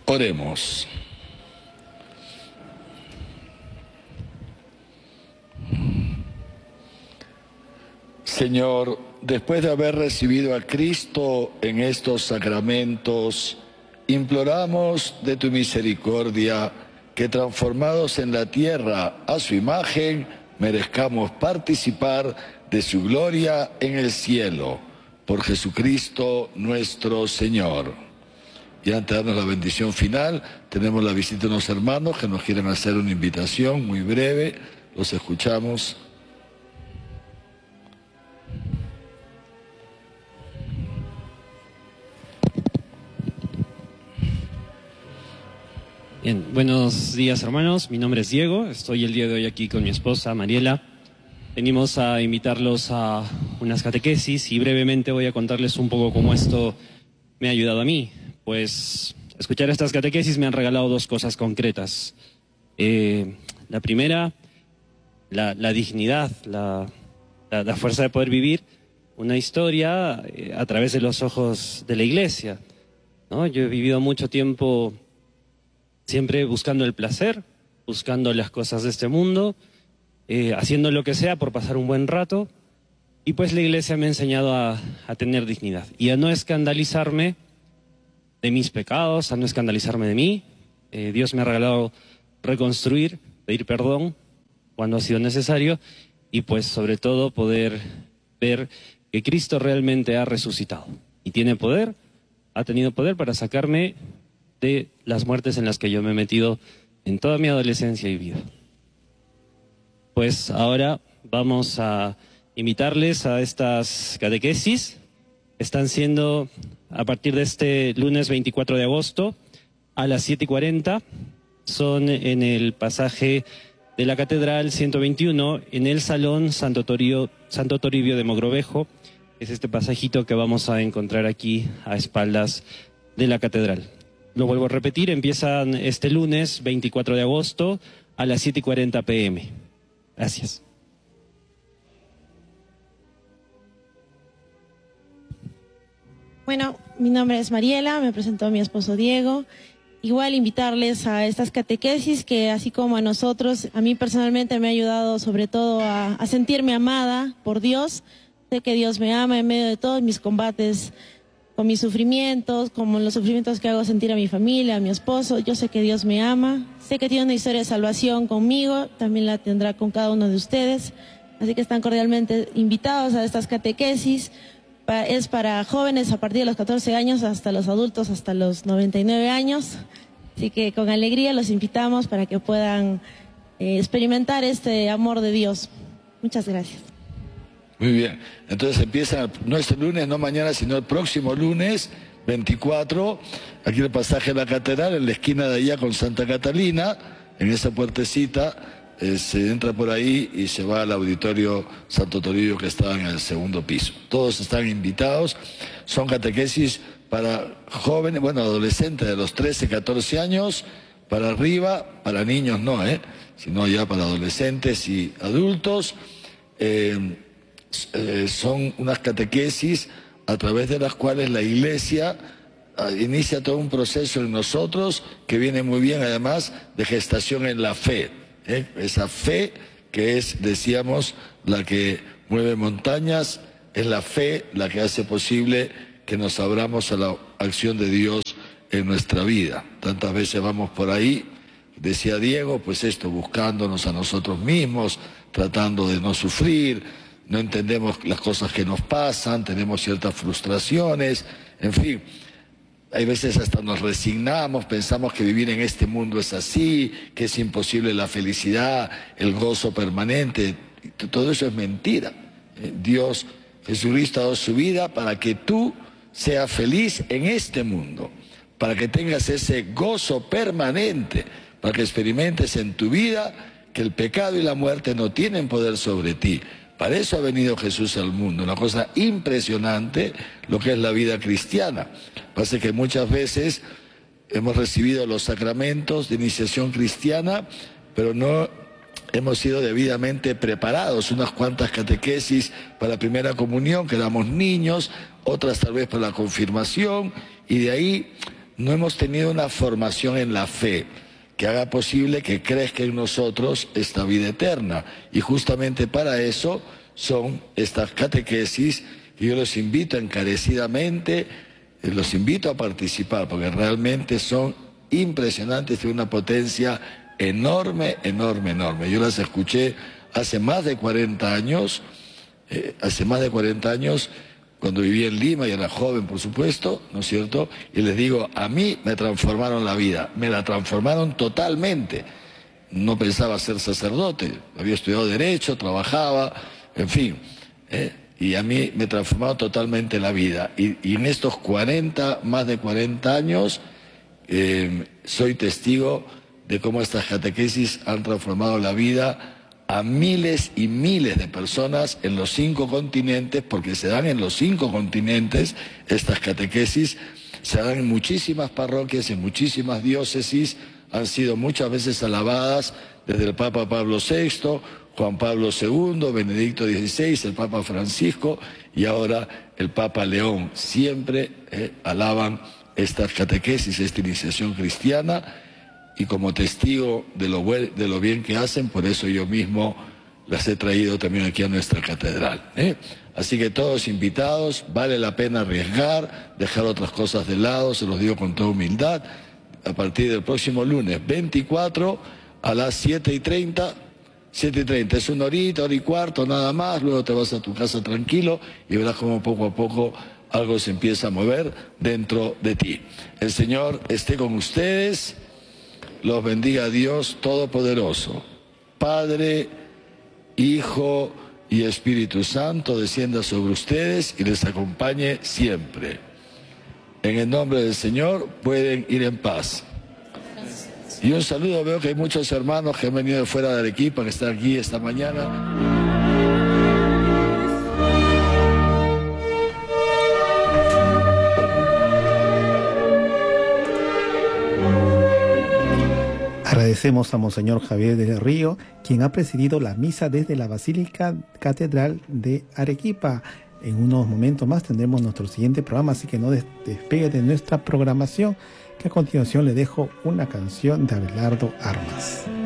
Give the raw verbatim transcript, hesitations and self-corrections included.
Oremos. Señor, después de haber recibido a Cristo en estos sacramentos, imploramos de tu misericordia que, transformados en la tierra a su imagen, merezcamos participar de su gloria en el cielo. Por Jesucristo nuestro Señor. Y antes de darnos la bendición final, tenemos la visita de unos hermanos que nos quieren hacer una invitación muy breve. Los escuchamos. Bien, buenos días hermanos, mi nombre es Diego, estoy el día de hoy aquí con mi esposa Mariela. Venimos a invitarlos a unas catequesis y brevemente voy a contarles un poco cómo esto me ha ayudado a mí. Pues escuchar estas catequesis me han regalado dos cosas concretas. Eh, la primera, la, la dignidad, la, la, la fuerza de poder vivir una historia eh, a través de los ojos de la Iglesia, ¿no? Yo he vivido mucho tiempo siempre buscando el placer, buscando las cosas de este mundo, eh, haciendo lo que sea por pasar un buen rato, y pues la Iglesia me ha enseñado a, a tener dignidad y a no escandalizarme de mis pecados, a no escandalizarme de mí. Eh, Dios me ha regalado reconstruir, pedir perdón cuando ha sido necesario y pues sobre todo poder ver que Cristo realmente ha resucitado y tiene poder, ha tenido poder para sacarme de las muertes en las que yo me he metido en toda mi adolescencia y vida. Pues ahora vamos a invitarles a estas catequesis. Están siendo a partir de este lunes veinticuatro de agosto a las siete y cuarenta. Son en el pasaje de la Catedral ciento veintiuno, en el Salón Santo Toribio, Santo Toribio de Mogrovejo. Es este pasajito que vamos a encontrar aquí a espaldas de la Catedral. Lo vuelvo a repetir, empiezan este lunes veinticuatro de agosto a las siete y cuarenta pm. Gracias. Bueno, mi nombre es Mariela, me presentó mi esposo Diego. Igual invitarles a estas catequesis que, así como a nosotros, a mí personalmente me ha ayudado sobre todo a, a sentirme amada por Dios. Sé que Dios me ama en medio de todos mis combates, con mis sufrimientos, como los sufrimientos que hago sentir a mi familia, a mi esposo. Yo sé que Dios me ama, sé que tiene una historia de salvación conmigo, también la tendrá con cada uno de ustedes. Así que están cordialmente invitados a estas catequesis. Es para jóvenes a partir de los catorce años hasta los adultos hasta los noventa y nueve años. Así que con alegría los invitamos para que puedan eh, experimentar este amor de Dios. Muchas gracias. Muy bien, entonces empiezan, no este lunes, no mañana, sino el próximo lunes, veinticuatro, aquí en el pasaje de la Catedral, en la esquina de allá con Santa Catalina, en esa puertecita, eh, se entra por ahí y se va al auditorio Santo Toribio que está en el segundo piso. Todos están invitados, son catequesis para jóvenes, bueno, adolescentes de los trece, catorce años, para arriba, para niños no, ¿eh? sino ya para adolescentes y adultos. Eh, Eh, son unas catequesis a través de las cuales la Iglesia uh, inicia todo un proceso en nosotros que viene muy bien además de gestación en la fe, ¿eh? Esa fe que es, decíamos, la que mueve montañas, es la fe la que hace posible que nos abramos a la acción de Dios en nuestra vida. Tantas veces vamos por ahí, decía Diego, pues esto, buscándonos a nosotros mismos, tratando de no sufrir. No entendemos las cosas que nos pasan, tenemos ciertas frustraciones, en fin, hay veces hasta nos resignamos, pensamos que vivir en este mundo es así, que es imposible la felicidad, el gozo permanente, todo eso es mentira. Dios, Jesucristo ha dado su vida para que tú seas feliz en este mundo, para que tengas ese gozo permanente, para que experimentes en tu vida que el pecado y la muerte no tienen poder sobre ti. Para eso ha venido Jesús al mundo, una cosa impresionante lo que es la vida cristiana. Pasa que muchas veces hemos recibido los sacramentos de iniciación cristiana, pero no hemos sido debidamente preparados. Unas cuantas catequesis para la primera comunión, que éramos niños, otras tal vez para la confirmación, y de ahí no hemos tenido una formación en la fe que haga posible que crezca en nosotros esta vida eterna. Y justamente para eso son estas catequesis que yo los invito encarecidamente, eh, los invito a participar, porque realmente son impresionantes, de una potencia enorme, enorme, enorme. Yo las escuché hace más de cuarenta años, eh, hace más de cuarenta años, cuando vivía en Lima y era joven, por supuesto, ¿no es cierto? Y les digo, a mí me transformaron la vida, me la transformaron totalmente. No pensaba ser sacerdote, había estudiado Derecho, trabajaba, en fin, ¿eh? Y a mí me transformaron totalmente la vida. Y, y en estos cuarenta, más de cuarenta años, eh, soy testigo de cómo estas catequesis han transformado la vida a miles y miles de personas en los cinco continentes, porque se dan en los cinco continentes estas catequesis, se dan en muchísimas parroquias, en muchísimas diócesis, han sido muchas veces alabadas desde el Papa Pablo sexto, Juan Pablo segundo, Benedicto dieciséis, el Papa Francisco y ahora el Papa León. Siempre eh, alaban estas catequesis, esta iniciación cristiana, y como testigo de lo, buen, de lo bien que hacen, por eso yo mismo las he traído también aquí a nuestra catedral, ¿eh? Así que todos invitados, vale la pena arriesgar, dejar otras cosas de lado, se los digo con toda humildad, a partir del próximo lunes veinticuatro a las siete y treinta, siete y treinta, es una horita, hora y cuarto, nada más, luego te vas a tu casa tranquilo y verás cómo poco a poco algo se empieza a mover dentro de ti. El Señor esté con ustedes. Los bendiga Dios Todopoderoso, Padre, Hijo y Espíritu Santo, descienda sobre ustedes y les acompañe siempre. En el nombre del Señor pueden ir en paz. Y un saludo, veo que hay muchos hermanos que han venido de fuera de Arequipa, que están aquí esta mañana. Agradecemos a Monseñor Javier del Río, quien ha presidido la misa desde la Basílica Catedral de Arequipa. En unos momentos más tendremos nuestro siguiente programa, así que no despegue de nuestra programación, que a continuación le dejo una canción de Abelardo Armas.